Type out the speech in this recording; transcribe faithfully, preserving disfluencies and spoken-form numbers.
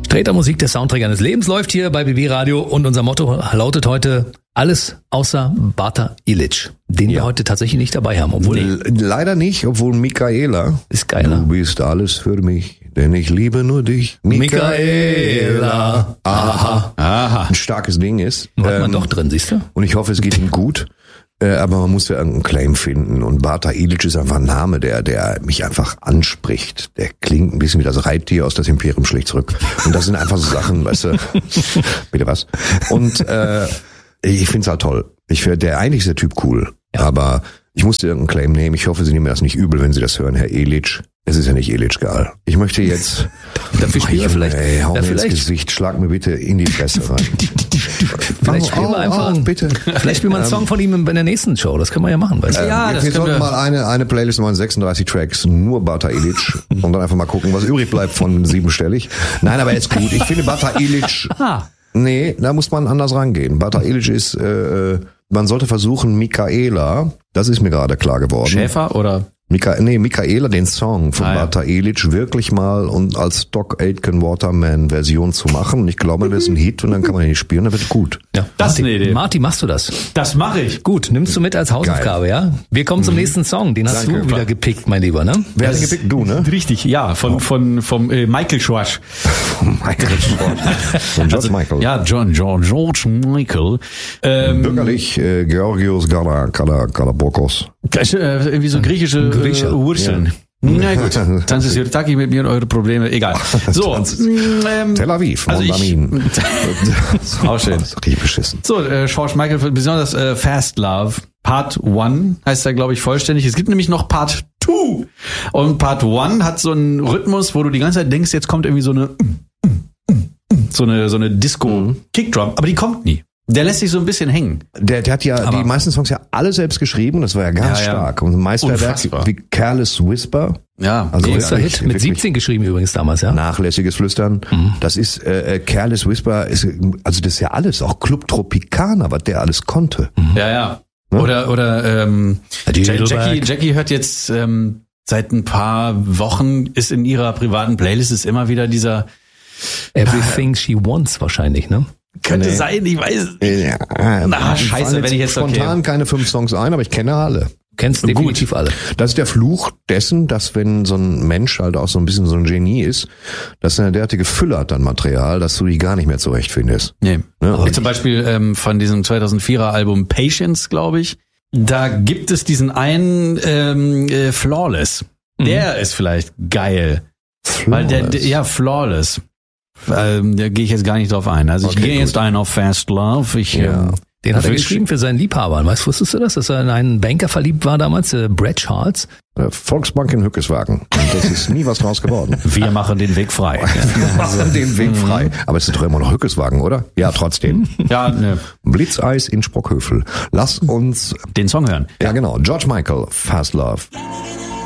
Tretermusik, der Soundtrack eines Lebens, läuft hier bei B B Radio und unser Motto lautet heute alles außer Bata Ilic, den ja. wir heute tatsächlich nicht dabei haben. Obwohl L- leider nicht, obwohl Michaela ist geiler. Du bist alles für mich, denn ich liebe nur dich. Michaela. Aha. Aha. Ein starkes Ding ist. Hat man ähm, doch drin, siehst du? Und ich hoffe, es geht ihm gut. Äh, aber man muss ja irgendeinen Claim finden. Und Bata Ilic ist einfach ein Name, der, der mich einfach anspricht. Der klingt ein bisschen wie das Reittier aus das Imperium schlägt zurück. Und das sind einfach so Sachen, weißt du. Bitte was? Und äh, ich find's halt toll. Ich finde, der eigentlich ist der Typ cool. Ja. Aber ich musste irgendeinen Claim nehmen. Ich hoffe, Sie nehmen mir das nicht übel, wenn Sie das hören, Herr Ilic. Es ist ja nicht illegal. Ich möchte jetzt... Dafür spielen wir vielleicht... Ey, hau ja, mir vielleicht. ins Gesicht, schlag mir bitte in die Fresse rein. Vielleicht spielen wir einfach... Oh, bitte. Vielleicht spielen wir einen Song von ihm in der nächsten Show. Das können wir ja machen. Weißt du? Ähm, Ja, das wir sollten wir. mal eine, eine Playlist machen, sechsunddreißig Tracks, nur Bata Ilic. Und dann einfach mal gucken, was übrig bleibt von siebenstellig. Nein, aber ist gut. Ich finde Bata Ilic... Nee, da muss man anders rangehen. Bata Ilic ist... Äh, man sollte versuchen, Michaela, das ist mir gerade klar geworden. Schäfer oder? Mika, nee, Michaela, den Song von ah, ja. Bata Ilic wirklich mal und als Doc Aitken Waterman Version zu machen. Und ich glaube, das ist ein Hit und dann kann man ihn nicht spielen, dann wird gut. Ja. Das ist Martin, eine Idee. Martin, machst du das? Das mache ich. Gut, nimmst du mit als Hausaufgabe, Geil. ja? Wir kommen zum nächsten Song. Den hast Danke. du wieder gepickt, mein Lieber, ne? Wer hat den gepickt? Du, ne? Richtig, ja, von, oh. von, vom äh, Michael Schwarz. Michael Schwarz. Von George Also, Michael. Ja, John, John, George Michael. Ähm, Bürgerlich äh, Georgios Gala, Gala, Galabokos. äh, irgendwie so griechische Grieche. äh, Wurzeln. Ja. Na gut, Tanzes Yurtaki mit mir und eure Probleme, egal. So, ähm, Tel Aviv, also ich, Mondamin. auch schön. Das ist richtig beschissen. So, äh, George Michael, besonders äh, Fast Love, Part eins heißt er, glaube ich, vollständig. Es gibt nämlich noch Part zwei. Und Part eins hat so einen Rhythmus, wo du die ganze Zeit denkst, jetzt kommt irgendwie so eine so eine, so eine Disco-Kickdrum, aber die kommt nie. Der lässt sich so ein bisschen hängen. Der, der hat ja Aber die meisten Songs ja alle selbst geschrieben, das war ja ganz Ja, ja. stark. Und ein Meisterwerk Unfassbar. wie Careless Whisper. Ja, Also Großer wirklich, Hit mit wirklich siebzehn geschrieben übrigens damals, ja? Nachlässiges Flüstern. Mhm. Das ist äh, Careless Whisper, ist, also das ist ja alles, auch Club Tropicana, was der alles konnte. ja, ja. Oder, oder ähm, Die Ja- Jackie, Littlebag. Jackie hört jetzt ähm, seit ein paar Wochen, ist in ihrer privaten Playlist ist immer wieder dieser Everything She Wants wahrscheinlich, ne? könnte Nee. sein, ich weiß. Ja, Na, mir scheiße, fallen wenn ich jetzt spontan okay. keine fünf Songs ein, aber ich kenne alle. Kennst Gut. definitiv alle. Das ist der Fluch dessen, dass wenn so ein Mensch halt auch so ein bisschen so ein Genie ist, dass er eine derartige Fülle hat an Material, dass du dich gar nicht mehr zurechtfindest. Nee. Ja, Wie zum Beispiel ähm, von diesem zweitausendvierer Album Patience, glaube ich. Da gibt es diesen einen ähm, äh, Flawless. Der ist vielleicht geil. Weil der, der ja, Flawless. Ähm, da gehe ich jetzt gar nicht drauf ein. Also ich Okay, gehe gut. jetzt ein auf Fast Love. Ich, Ja. ähm, Den hat er Dafür- geschrieben für seinen Liebhaber. Weißt, wusstest du das, dass er in einen Banker verliebt war damals, äh, Brad Charles? Äh, Volksbank in Hückeswagen. Und das ist nie was draus geworden. wir machen den Weg frei. Wir machen den Weg frei. Aber es ist doch immer noch Hückeswagen, oder? Ja, trotzdem. Ja, ne, Blitzeis in Sprockhövel. Lass uns, den Song hören. ja genau, George Michael, Fast Love. Gonna, gonna